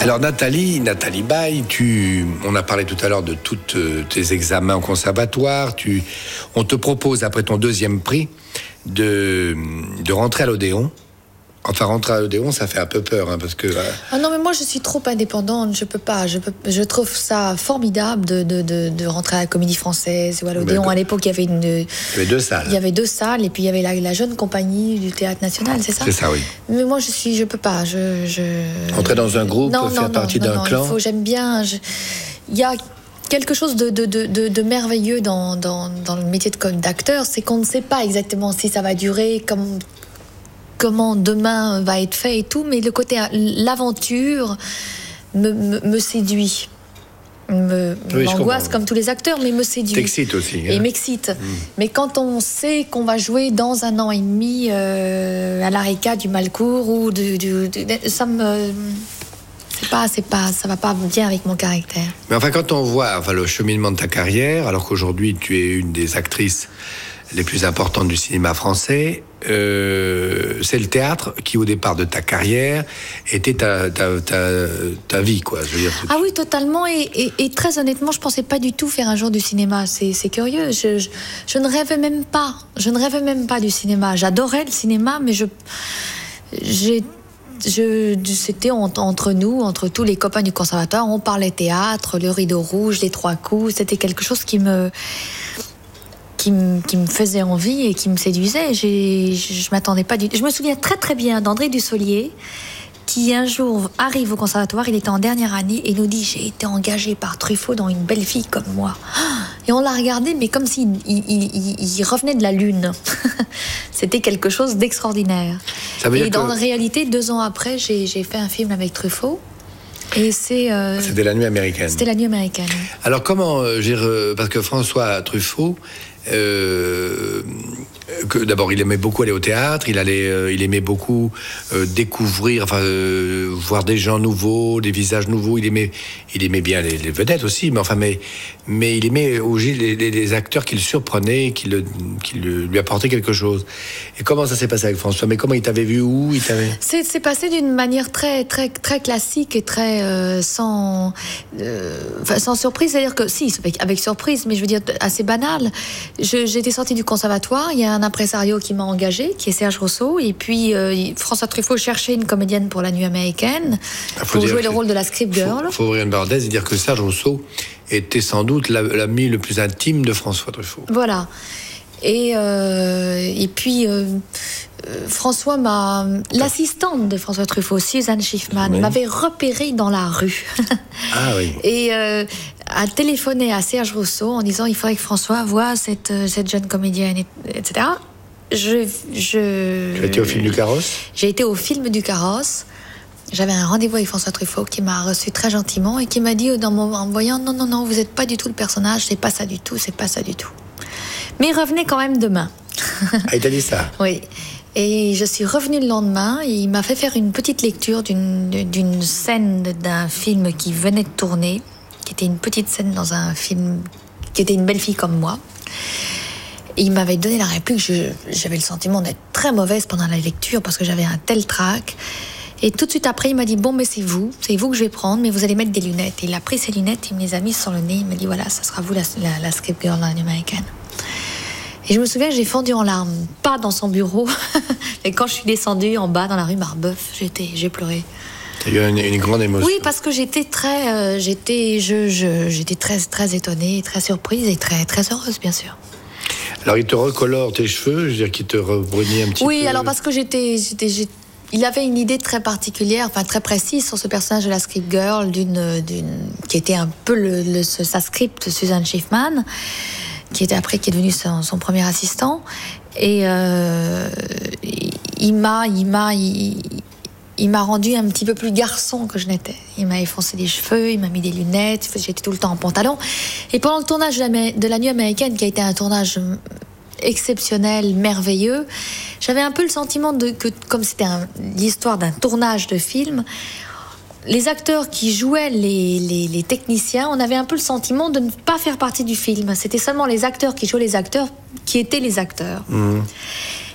Alors Nathalie Baye, on a parlé tout à l'heure de tous tes examens au conservatoire. On te propose, après ton 2e prix, de rentrer à l'Odéon. Enfin, rentrer à l'Odéon, ça fait un peu peur, hein, parce que... Ah non, mais moi, je suis trop indépendante, je peux pas. Je trouve ça formidable de rentrer à la Comédie Française ou à l'Odéon. À l'époque, il y avait 2 salles. Il y avait 2 salles, et puis il y avait la jeune compagnie du Théâtre National, c'est ça ? C'est ça, oui. Mais moi, je peux pas. Entrer dans un groupe, faire partie d'un clan. J'aime bien... Il y a quelque chose de merveilleux dans le métier d'acteur, c'est qu'on ne sait pas exactement si ça va durer, comment demain va être fait et tout, mais le côté l'aventure me séduit, m'angoisse comme tous les acteurs, mais me séduit. T'excite aussi, hein. Et m'excite. Mais quand on sait qu'on va jouer dans 1 an et demi à l'Areca du Malcourt ou ça va pas bien avec mon caractère. Mais enfin, quand on voit le cheminement de ta carrière, alors qu'aujourd'hui tu es une des actrices les plus importantes du cinéma français, c'est le théâtre qui, au départ de ta carrière, était ta vie, quoi. Je veux dire, ah oui, totalement. Et très honnêtement, je pensais pas du tout faire un jour du cinéma. C'est curieux. Je ne rêvais même pas. Je ne rêvais même pas du cinéma. J'adorais le cinéma, mais c'était entre nous, entre tous les copains du conservatoire, on parlait théâtre, le rideau rouge, les 3 coups. C'était quelque chose qui me faisait envie et qui me séduisait. Je m'attendais pas du tout. Je me souviens très très bien d'André Dussolier, qui un jour arrive au conservatoire, il était en dernière année, et nous dit: j'ai été engagé par Truffaut dans Une belle fille comme moi. Et on l'a regardé, mais comme s'il il revenait de la lune. C'était quelque chose d'extraordinaire. Et dans la réalité, 2 ans après, j'ai fait un film avec Truffaut. Et c'était La Nuit américaine. C'était La Nuit américaine. Alors comment parce que François Truffaut, d'abord il aimait beaucoup aller au théâtre, il aimait beaucoup découvrir, voir des gens nouveaux, des visages nouveaux. Il aimait bien les vedettes aussi, mais il aimait aussi les acteurs qui le surprenaient, qui lui apportaient quelque chose. Et comment ça s'est passé avec François? Mais comment il t'avait vu, où il t'avait... C'est passé d'une manière très très très classique et très sans surprise. C'est-à-dire que si, avec surprise, mais je veux dire assez banal. J'étais sortie du conservatoire, il y a un impresario qui m'a engagée, qui est Serge Rousseau, et puis François Truffaut cherchait une comédienne pour La Nuit américaine, pour jouer le rôle de la script girl. Faut ouvrir une parenthèse et dire que Serge Rousseau était sans doute l'ami le plus intime de François Truffaut. Voilà. Et puis François l'assistante de François Truffaut, Suzanne Schiffman, m'avait repéré dans la rue. Ah oui. Et a téléphoné à Serge Rousseau en disant: il faudrait que François voie cette jeune comédienne, etc. Tu as été au film du Carrosse? J'ai été au film du Carrosse. J'avais un rendez-vous avec François Truffaut qui m'a reçu très gentiment et qui m'a dit en me voyant: non, vous n'êtes pas du tout le personnage, c'est pas ça du tout. Mais revenez quand même demain. Ah, il t'a dit ça? Oui. Et je suis revenue le lendemain et il m'a fait faire une petite lecture d'une scène d'un film qui venait de tourner, qui était une petite scène dans un film qui était Une belle fille comme moi. Et il m'avait donné la réplique. J'avais le sentiment d'être très mauvaise pendant la lecture parce que j'avais un tel trac. Et tout de suite après, il m'a dit: bon, mais c'est vous que je vais prendre, mais vous allez mettre des lunettes. Et il a pris ses lunettes, il me les a mises sur le nez, il m'a dit: voilà, ça sera vous la script girl dans La Nuit américaine. Et je me souviens que j'ai fondu en larmes, pas dans son bureau, et quand je suis descendue en bas dans la rue Marbeuf, j'ai pleuré. T'as eu une grande émotion. Oui, parce que j'étais très, j'étais très, très étonnée, très surprise et très, très heureuse, bien sûr. Alors il te recolore tes cheveux, je veux dire qu'il te rebrunit un petit peu. Oui, alors parce que il avait une idée très particulière, très précise sur ce personnage de la script girl, qui était un peu sa script, Suzanne Schiffman, qui est devenue son premier assistant. Et il m'a rendu un petit peu plus garçon que je n'étais. Il m'a effoncé les cheveux, il m'a mis des lunettes, j'étais tout le temps en pantalon. Et pendant le tournage de La Nuit américaine, qui a été un tournage exceptionnel, merveilleux, j'avais un peu le sentiment que, comme c'était l'histoire d'un tournage de film, les acteurs qui jouaient les techniciens, on avait un peu le sentiment de ne pas faire partie du film. C'était seulement les acteurs qui jouaient les acteurs qui étaient les acteurs. Mmh.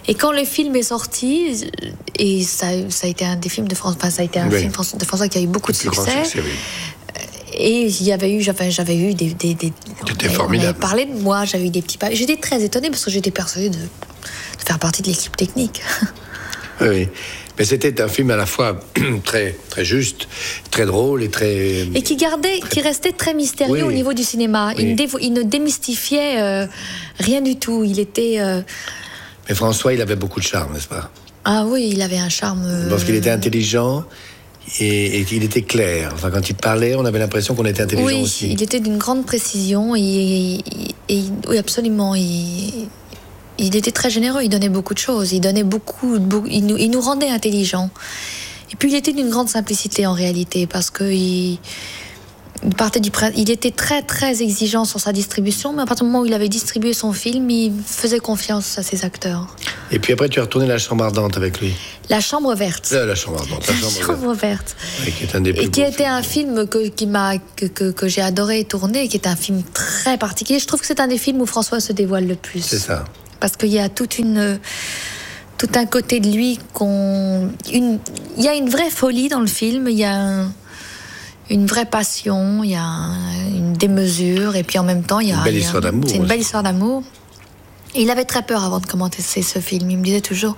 Et quand le film est sorti, et ça a été un des films de France, enfin ça a été un film de François qui a eu beaucoup de succès. Et j'avais eu des C'était formidable. On avait parlé de moi, j'avais eu des petits papiers. J'étais très étonnée parce que j'étais persuadée de faire partie de l'équipe technique. Oui, mais c'était un film à la fois très, très juste, très drôle et très... Et qui restait très mystérieux au niveau du cinéma. Oui. Il ne démystifiait rien du tout. Il était... Mais François, il avait beaucoup de charme, n'est-ce pas? Ah oui, il avait un charme... Parce qu'il était intelligent et qu'il était clair. Enfin, quand il parlait, on avait l'impression qu'on était intelligent aussi. Oui, il était d'une grande précision et oui, absolument. Il était très généreux, il donnait beaucoup de choses, il nous rendait intelligents. Et puis il était d'une grande simplicité en réalité, parce que il était très très exigeant sur sa distribution, mais à partir du moment où il avait distribué son film, il faisait confiance à ses acteurs. Et puis après, tu es retourné à La Chambre Ardente avec lui. La Chambre Verte. La Chambre Ardente. La Chambre Verte. Oui, qui est un des plus et qui beaux était films. un film que j'ai adoré tourner, qui est un film très particulier. Je trouve que c'est un des films où François se dévoile le plus. C'est ça. Parce qu'il y a tout un côté de lui il y a une vraie folie dans le film, il y a une vraie passion, il y a une démesure, et puis en même temps, il y a... Une belle histoire d'amour. C'est une belle histoire d'amour. Et il avait très peur avant de commenter ce film. Il me disait toujours,